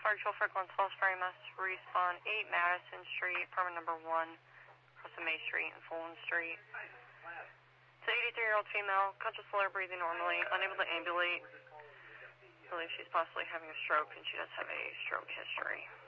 Archel Franklin Salisbury, Mass. Respawn 8 Madison Street, apartment number 1, across from May Street and Fulton Street. It's an 83-year-old female, conscious, alert, breathing normally, unable to ambulate. I believe she's possibly having a stroke, and she does have a stroke history.